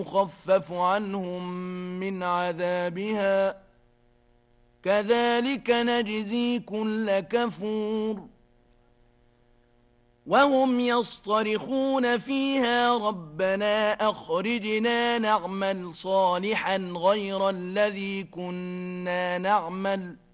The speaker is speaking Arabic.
يخفف عنهم من عذابها كذلك نجزي كل كفور وهم يصطرخون فيها ربنا أخرجنا نعمل صالحا غير الذي كنا نعمل